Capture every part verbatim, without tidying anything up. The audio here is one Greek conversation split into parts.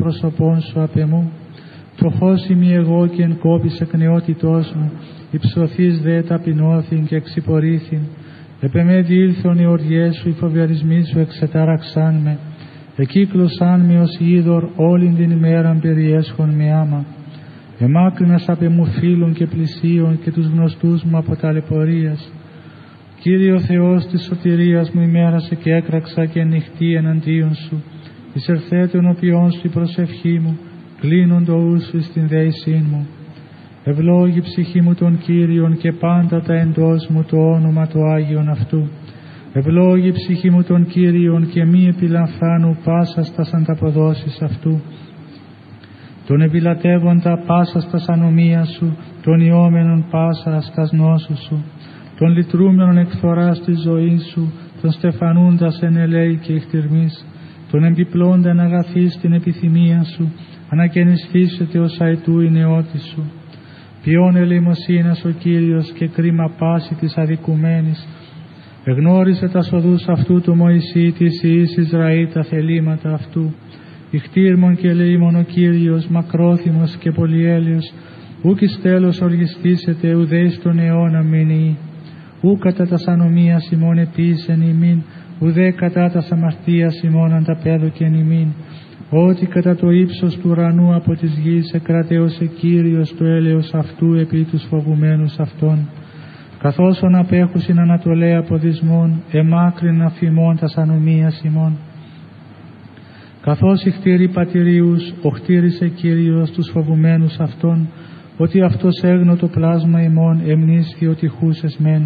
πρόσωπόν σου απ' εμού. Φτωχός είμαι εγώ και εν κόπης εκ νεότητός μου, υψωθείς δε ταπεινώθην και εξυπορήθην. Επ' εμέ διήλθον οι οργές σου, οι φοβιαρισμοί σου εξετάραξάν με. Εκύκλωσάν με ως είδωρ όλην την ημέραν περιέσχον με άμα. Εμάκρυνας απ' εμού φίλων και πλησίων και τους γνωστούς μου από ταλαιπωρίας. Κύριε ο Θεός της σωτηρίας μου, ημέρασε και έκραξα και νυχτή εναντίον σου. Εισερθέτω ενώπιόν σου η προσευχή μου, κλείνον το ου σου εις την δέησήν μου. Ευλόγη ψυχή μου τον Κύριον και πάντα τα εντός μου το όνομα το Άγιον αυτού. Ευλόγη ψυχή μου τον Κύριον και μη επιλαμφάνου πάσα στας ανταποδόσεις αυτού. Τον επιλατεύοντα πάσα στας ανομία σου, τον ιόμενον πάσα στας νόσους σου, τον λυτρούμενον εκφθοράς της ζωής σου, τον στεφανούντας εν ελέη και ηχτηρμής, τον εμπιπλώντα εν αγαθής την επιθυμία σου, ανακαινισθήσετε ως αετού η νεότη σου. Ποιόν ελεημοσύνας ο Κύριος και κρίμα πάση της αδικουμένης. Εγνώρισε τα σοδούς αυτού του Μωυσή της Ιης Ισραήλ τα θελήματα αυτού. Ιχτήρμον και ελεήμον ο Κύριος, μακρόθυμος και πολυέλεος, ούκ εις τέλος οργιστήσετε ουδέ εις τον αιώνα μηνύει. Ού κατά τας ανομίας ημών επίσεν ημίν, ουδέ κατά τας αμαρτίας ημών ανταπέδοκεν ημίν. Ότι κατά το ύψος του ουρανού από της γης εκρατέωσε Κύριος το έλεος αυτού επί τους φοβουμένους αυτών. Καθώς ον απέχουσιν ανατολέ αποδισμών, εμάκρυν αφημών τας ανομίας ημών. Καθώς ηχτήρι πατηρίους, οχτήρισε Κύριος τους φοβουμένους αυτών, ότι αυτός έγνω το πλάσμα ημών εμνίσθη ότι χούσες μεν.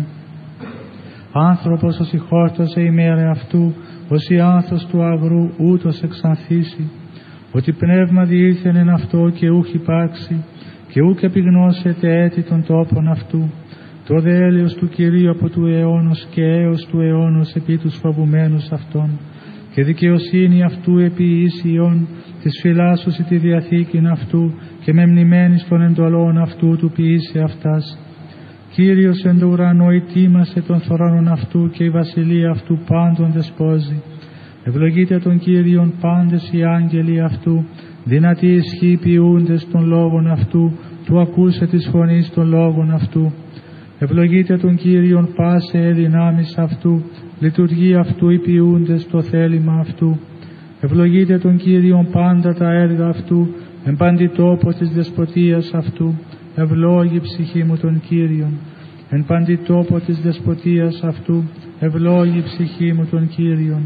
Άνθρωπος ως ηχόρτωσε ημέρα αυτού, ως η άνθος του αγρού ούτως εξανθήσει, ότι πνεύμα διήλθεν εν αυτό και ούχ υπάρξει, και ούκ επιγνώσεται έτη των τόπων αυτού. Το δε έλεος του Κυρίου από του αιώνος και έως του αιώνος επί τους φοβουμένους αυτών, και δικαιοσύνη αυτού επί Ισιών, της φυλάσσωση τη διαθήκην αυτού, και με μνημένης των εντολών αυτού του ποιήσει αυτάς. Κύριος εν το ουρανό ετοίμασε των θρόνων αυτού και η βασιλεία αυτού πάντων δεσπόζει. Ευλογείτε τον Κύριον πάντες οι άγγελοι αυτού, δυνατοί ισχύ ποιούντες των λόγων αυτού, του ακούσε της φωνής των λόγων αυτού. Ευλογείτε τον Κύριον πάσε ε δυνάμεις αυτού, λειτουργεί αυτού οι ποιούντες το θέλημα αυτού. Ευλογείτε τον Κύριον πάντα τα έργα αυτού, εν παντή τόπο της δεσποτείας αυτού. Ευλόγη ψυχή μου τον Κύριον, εν παντή τόπο της δεσποτείας αυτού. Ευλόγη ψυχή μου τον Κύριον.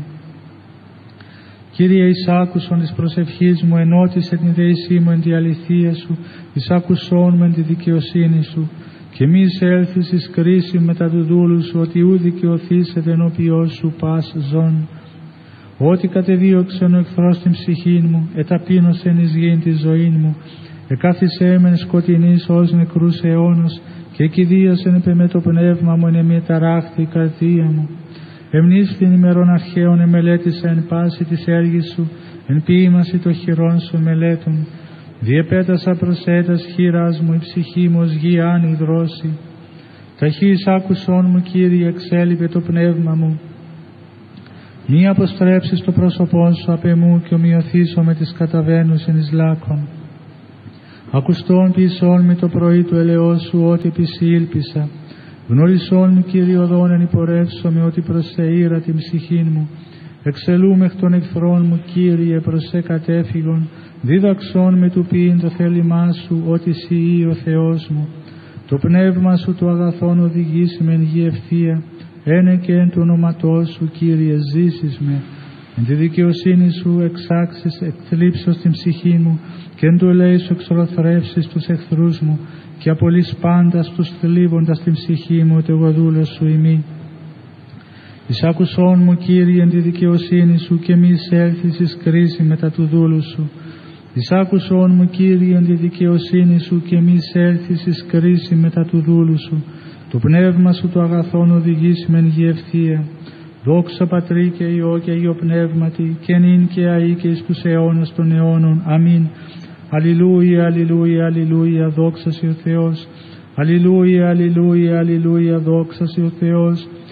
Κύριε, εις άκουσον της προσευχής μου, ενώτισε την δεησή μου εν τη αληθεία σου, εις άκουσόν με εν τη δικαιοσύνη σου, και μη εισέλθεις εις κρίση μετά του δούλου σου, ότι ου δικαιωθήσεται ενώπιός σου πας ζών. Ότι κατεδίωξεν ο εχθρός την ψυχήν μου, εταπείνωσεν εις γήν τη ζωήν μου, εκάθισέ μεν σκοτεινής ως νεκρούς αιώνος, και εκηδίασεν επ' εμέ το πνεύμα μου, εν εμέ ταράχθη η καρδία μου. Εμνήσθην ημερών αρχαίων εμελέτησα εν πάση της έργης σου, εν ποίημαση το χειρών σου μελέτων. Διεπέτασα προσέτας χείρας μου, η ψυχή μου ως γη αν υδρώσει. Ταχύς άκουσόν μου, Κύριε, εξέλιπε το πνεύμα μου. Μη αποστρέψεις το πρόσωπόν σου απ' εμού και ομοιωθήσω με τις καταβαίνουσιν εις λάκκον. Ακουστόν ποιησόν με το πρωί του ελαιός σου, ότι επισή ήλπισα. Γνωρισόν μου, Κύριε, οδόν εν υπορεύσομαι, ότι προς σε ήρα την ψυχήν μου. Εξελούμε εκ των εχθρών μου, Κύριε, προς σε κατέφυγον. Δίδαξόν με του ποιήν το θέλημά σου, ότι σοι ο Θεός μου. Το πνεύμα σου το αγαθόν οδηγήσει με εν γη ευθεία. Ένε και εν του ονόματός σου, Κύριε, ζήσεις με. Εν τη δικαιοσύνη σου εξάξεις εκθλίψος την ψυχή μου, και εν του ελέη σου εξορροθρεύσεις τους εχθρούς μου, και απολύς πάντας τους θλίβοντας την ψυχή μου, ότι εγώ δούλος σου ημί. Εις άκουσόν μου, Κύριε, εν τη δικαιοσύνη σου, και μη εισέλθεις εις κρίση μετά του δούλου σου. Εις άκουσόν μου, Κύριε, εν τη δικαιοσύνη σου, και μη εισέλθεις εις κρίση μετά του δούλου σου. Το πνεύμα σου το αγαθόν οδηγήσει μεν γη ευθεία. Δόξα Πατρί και Υιό και Υιό Πνεύματι, και νυν και αεί και εις τους αιώνας των αιώνων. Αμήν. Αλληλούια, αλληλούια, αλληλούια, δόξα σοι ο Θεός. Αλληλούια, αλληλούια, αλληλούια, δόξα σοι ο Θεός.